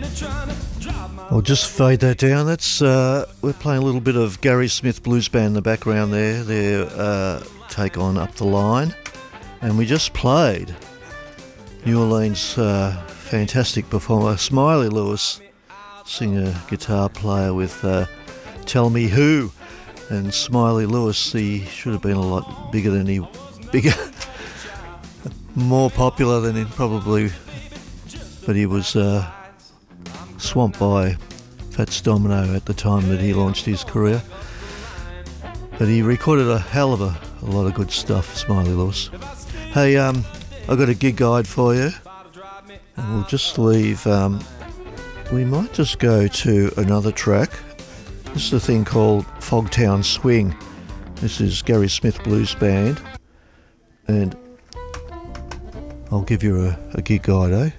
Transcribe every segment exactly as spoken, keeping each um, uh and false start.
I'll just fade that down. That's uh, we're playing a little bit of Gary Smith Blues Band in the background there. Their uh, take on Up the Line. And we just played New Orleans uh, fantastic performer Smiley Lewis, singer, guitar player with uh, Tell Me Who. And Smiley Lewis, he should have been a lot bigger than he... bigger, more popular than he probably... But he was... Uh, swamped by Fats Domino at the time that he launched his career. But he recorded a hell of a, a lot of good stuff, Smiley Lewis. Hey, um, I've got a gig guide for you. And we'll just leave... Um, we might just go to another track. This is a thing called Fogtown Swing. This is Gary Smith Blues Band. And I'll give you a, a gig guide, eh?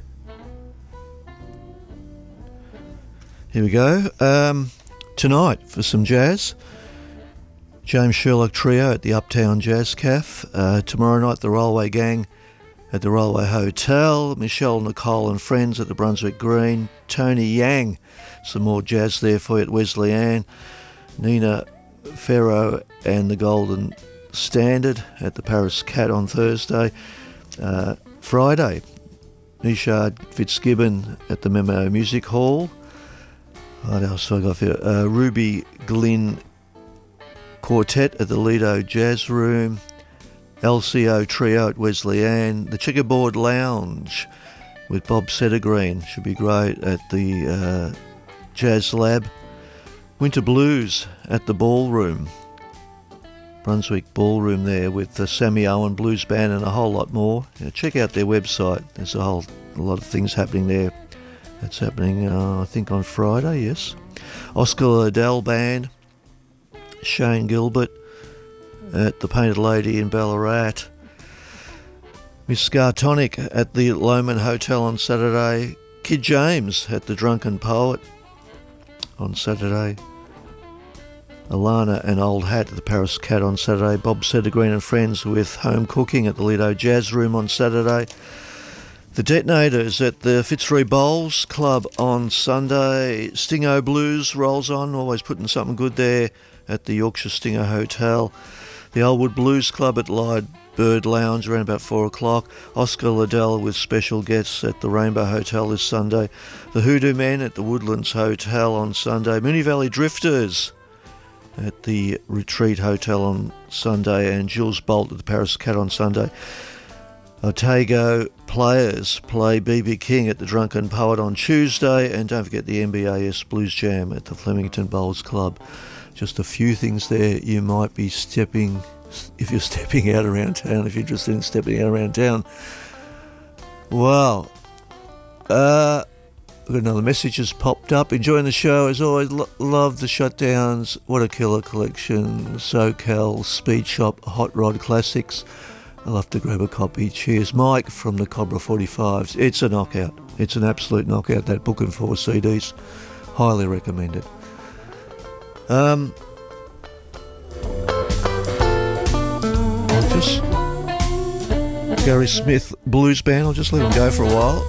Here we go. Um, tonight for some jazz, James Sherlock Trio at the Uptown Jazz Cafe. Uh, tomorrow night, the Railway Gang at the Railway Hotel. Michelle, Nicole and friends at the Brunswick Green. Tony Yang, some more jazz there for you at Wesley Ann. Nina Ferro and the Golden Standard at the Paris Cat on Thursday. Uh, Friday, Nishad Fitzgibbon at the Memo Music Hall. What else have I got here? Uh, Ruby Glynn Quartet at the Lido Jazz Room. L C O Trio at Wesley Ann. The Checkerboard Lounge with Bob Settergreen should be great at the uh, Jazz Lab. Winter Blues at the Ballroom. Brunswick Ballroom there with the Sammy Owen Blues Band and a whole lot more. Yeah, check out their website. There's a whole a lot of things happening there. That's happening, uh, I think, on Friday, yes. Oscar Liddell Band, Shane Gilbert at the Painted Lady in Ballarat. Miss Scartonic at the Loman Hotel on Saturday. Kid James at the Drunken Poet on Saturday. Alana and Old Hat at the Paris Cat on Saturday. Bob Settergreen and friends with Home Cooking at the Lido Jazz Room on Saturday. The Detonators at the Fitzroy Bowls Club on Sunday. Stingo Blues rolls on, always putting something good there at the Yorkshire Stinger Hotel. The Elwood Blues Club at Lyde Bird Lounge around about four o'clock. Oscar Liddell with special guests at the Rainbow Hotel this Sunday. The Hoodoo Men at the Woodlands Hotel on Sunday. Moonee Valley Drifters at the Retreat Hotel on Sunday. And Jules Bolt at the Paris Cat on Sunday. Otago Players play B B King at the Drunken Poet on Tuesday, and don't forget the M B A S Blues Jam at the Flemington Bowls Club. Just a few things there you might be stepping, if you're stepping out around town, if you're interested in stepping out around town. Wow. Uh, we've got another message has popped up. Enjoying the show as always. Lo- love the shutdowns. What a killer collection. SoCal Speed Shop Hot Rod Classics. I'll have to grab a copy. Cheers. Mike from the Cobra forty-fives. It's a knockout. It's an absolute knockout, that book and four C Ds. Highly recommend it. Um, just Gary Smith Blues Band. I'll just let him go for a while.